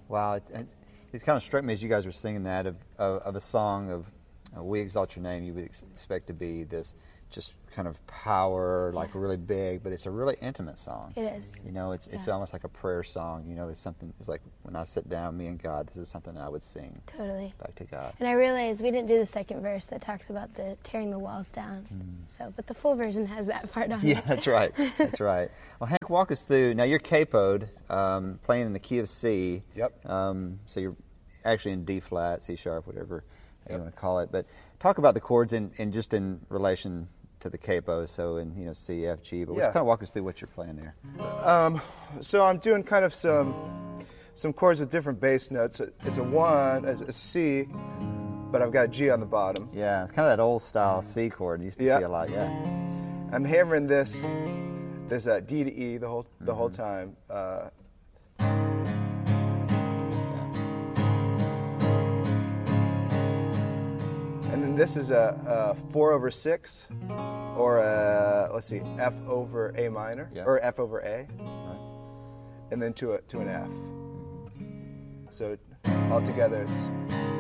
Wow, it's kind of struck me as you guys were singing that of a song of "We Exalt Your Name." You would expect to be this just kind of power, like really big, but it's a really intimate song. It is. You know, it's almost like a prayer song. You know, it's something. It's like when I sit down, me and God, this is something I would sing. Totally. Back to God. And I realized we didn't do the second verse that talks about the tearing the walls down. So, but the full version has that part on it. Yeah, that's right. That's right. Well, Hank, walk us through. Now you're capoed, playing in the key of C. Yep. So you're actually in D flat, C sharp, whatever you want to call it. But talk about the chords in just in relation to the capo. So in C, F, G. But just kind of walk us through what you're playing there. So I'm doing kind of some chords with different bass notes. It's a 1, a C, but I've got a G on the bottom. Yeah, it's kind of that old style C chord you used to see a lot. Yeah. I'm hammering this D to E the whole time. And then this is a 4/6, or let's see, F over A minor, or F over A, and then to an F. So altogether it's